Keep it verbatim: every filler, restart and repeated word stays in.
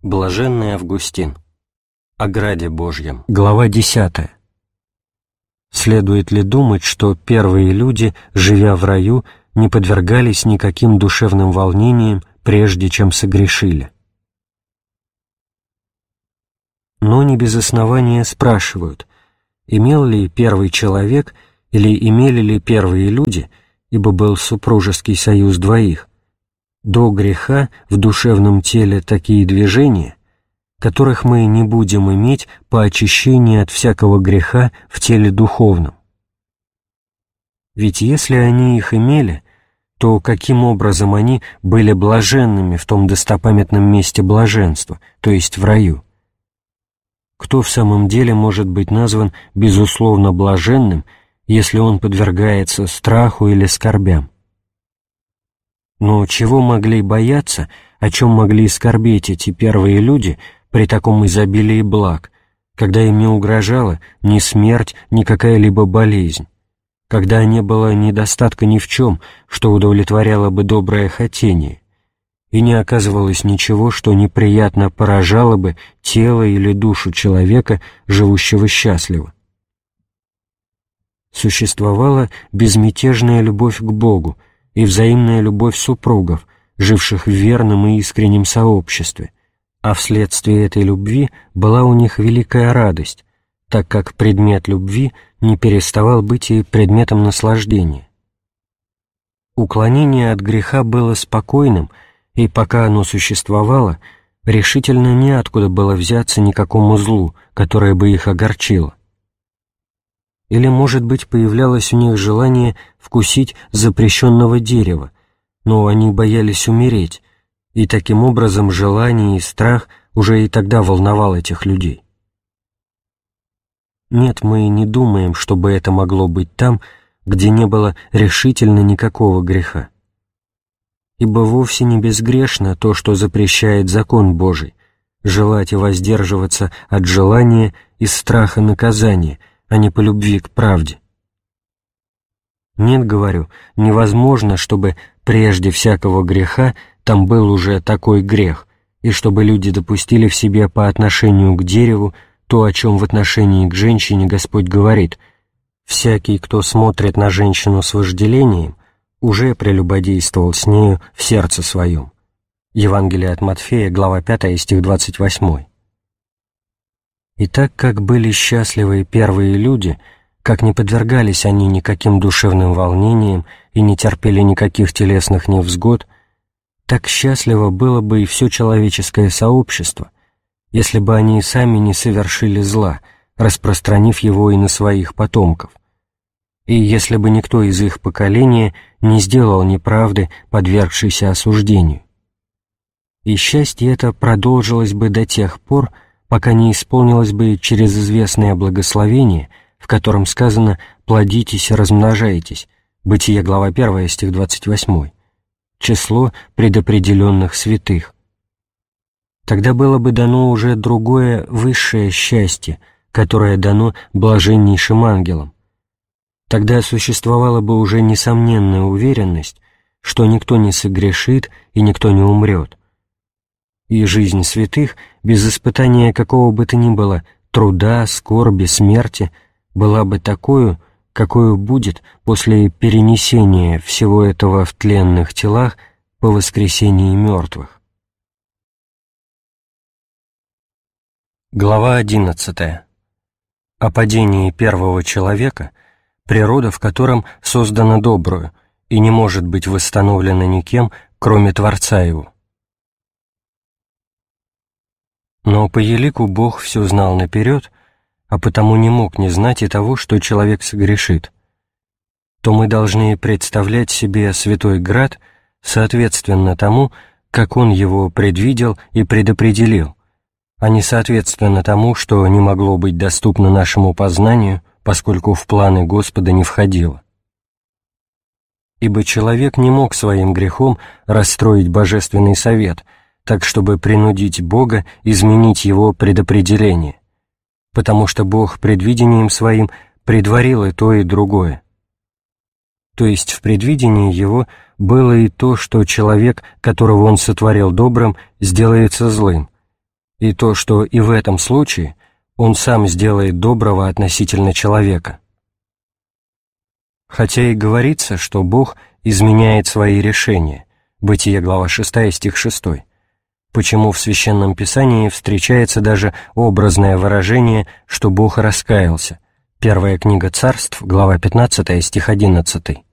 Блаженный Августин. О граде Божьем. Глава десятая. Следует ли думать, что первые люди, живя в раю, не подвергались никаким душевным волнениям, прежде чем согрешили? Но не без основания спрашивают, имел ли первый человек или имели ли первые люди, ибо был супружеский союз двоих, до греха в душевном теле такие движения, которых мы не будем иметь по очищении от всякого греха в теле духовном. Ведь если они их имели, то каким образом они были блаженными в том достопамятном месте блаженства, то есть в раю? Кто в самом деле может быть назван безусловно блаженным, если он подвергается страху или скорбям? Но чего могли бояться, о чем могли скорбеть эти первые люди при таком изобилии благ, когда им не угрожала ни смерть, ни какая-либо болезнь, когда не было недостатка ни в чем, что удовлетворяло бы доброе хотение, и не оказывалось ничего, что неприятно поражало бы тело или душу человека, живущего счастливо? Существовала безмятежная любовь к Богу и взаимная любовь супругов, живших в верном и искреннем сообществе, а вследствие этой любви была у них великая радость, так как предмет любви не переставал быть и предметом наслаждения. Уклонение от греха было спокойным, и пока оно существовало, решительно неоткуда было взяться никакому злу, которое бы их огорчило. Или, может быть, появлялось у них желание вкусить запрещенного дерева, но они боялись умереть, и таким образом желание и страх уже и тогда волновал этих людей. Нет, мы не думаем, чтобы это могло быть там, где не было решительно никакого греха. Ибо вовсе не безгрешно то, что запрещает закон Божий, желать и воздерживаться от желания из страха наказания, а не по любви к правде. Нет, говорю, невозможно, чтобы прежде всякого греха там был уже такой грех, и чтобы люди допустили в себе по отношению к дереву то, о чем в отношении к женщине Господь говорит: «Всякий, кто смотрит на женщину с вожделением, уже прелюбодействовал с нею в сердце своем». Евангелие от Матфея, глава пятая, стих двадцать восьмой. И так как были счастливы первые люди, как не подвергались они никаким душевным волнениям и не терпели никаких телесных невзгод, так счастливо было бы и все человеческое сообщество, если бы они сами не совершили зла, распространив его и на своих потомков, и если бы никто из их поколения не сделал неправды, подвергшейся осуждению. И счастье это продолжилось бы до тех пор, пока не исполнилось бы через известное благословение, в котором сказано «плодитесь и размножайтесь», Бытие, глава первая, стих двадцать восьмой, число предопределенных святых. Тогда было бы дано уже другое высшее счастье, которое дано блаженнейшим ангелам. Тогда существовала бы уже несомненная уверенность, что никто не согрешит и никто не умрет. И жизнь святых, без испытания какого бы то ни было труда, скорби, смерти, была бы такою, какою будет после перенесения всего этого в тленных телах по воскресении мертвых. Глава одиннадцатая. О падении первого человека, природа в котором создана добрую и не может быть восстановлена никем, кроме Творца его. Но по елику Бог все знал наперед, а потому не мог не знать и того, что человек согрешит. То мы должны представлять себе святой град соответственно тому, как Он его предвидел и предопределил, а не соответственно тому, что не могло быть доступно нашему познанию, поскольку в планы Господа не входило. Ибо человек не мог своим грехом расстроить божественный совет, так чтобы принудить Бога изменить его предопределение, потому что Бог предвидением своим предварил и то, и другое. То есть в предвидении его было и то, что человек, которого Он сотворил добрым, сделается злым, и то, что и в этом случае Он сам сделает доброго относительно человека. Хотя и говорится, что Бог изменяет свои решения, Бытие, глава шестая, стих шестой, почему в Священном Писании встречается даже образное выражение, что Бог раскаялся, Первая книга Царств, глава пятнадцатая, стих одиннадцатый.